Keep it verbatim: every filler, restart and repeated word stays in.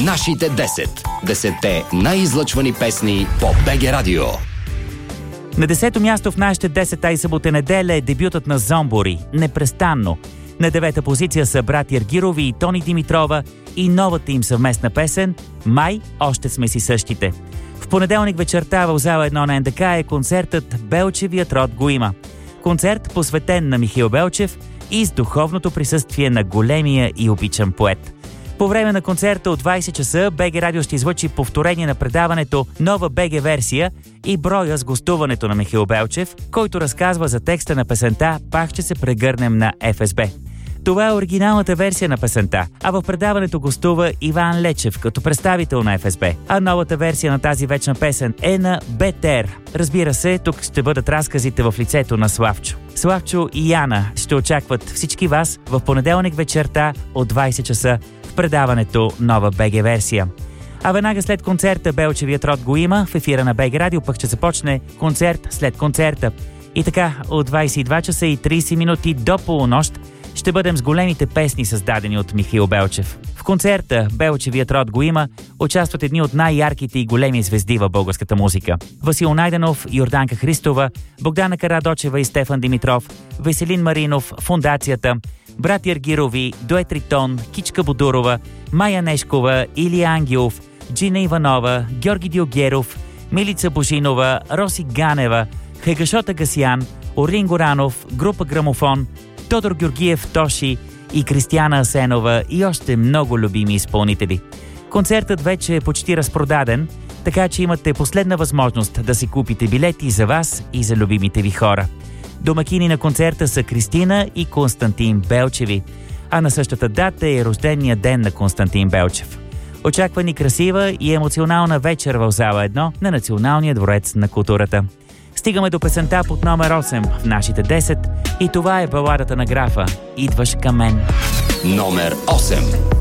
Нашите десет. Десетте най-излъчвани песни по БГ Радио. На десето място в нашите десет и събота неделя е дебютът на Зомбори «Непрестанно». На девета позиция са братя Аргирови и Тони Димитрова и новата им съвместна песен «Май още сме си същите». В понеделник вечерта в зала едно на НДК е концертът «Белчевият род го има». Концерт посветен на Михаил Белчев и с духовното присъствие на големия и обичан поет. По време на концерта от двайсет часа БГ Радио ще излъчи повторение на предаването «Нова БГ версия» и броя с гостуването на Михаил Белчев, който разказва за текста на песента «Пак ще се прегърнем на ФСБ». Това е оригиналната версия на песента, а в предаването гостува Иван Лечев като представител на ФСБ, а новата версия на тази вечна песен е на БТР. Разбира се, тук ще бъдат разказите в лицето на Славчо. Славчо и Яна ще очакват всички вас в понеделник вечерта от двайсет часа в предаването «Нова БГ версия». А веднага след концерта «Белчевият род го има» в ефира на БГ Радио пък ще започне концерт след концерта. И така, от двайсет и два часа и трийсет минути до полунощ ще бъдем с големите песни, създадени от Михаил Белчев. В концерта «Белчевият род го има» участват едни от най-ярките и големи звезди в българската музика. Васил Найденов, Йорданка Христова, Богдана Карадочева и Стефан Димитров, Веселин Маринов, Фондацията, братя Аргирови, Дует Ритон, Кичка Бодурова, Майя Нешкова, Илия Ангелов, Джина Иванова, Георги Диогеров, Милица Божинова, Роси Ганева, Хегашота Гасиян, Орлин Горанов, група Грамофон, Тодор Георгиев Тоши и Кристияна Асенова и още много любими изпълнители. Концертът вече е почти разпродаден, така че имате последна възможност да си купите билети за вас и за любимите ви хора. Домакини на концерта са Кристина и Константин Белчеви, а на същата дата е рождения ден на Константин Белчев. Очаква ни красива и емоционална вечер в зала едно на Националния дворец на културата. Стигаме до песента под номер осем в нашите десет и това е баладата на Графа «Идваш към мен». Номер осем.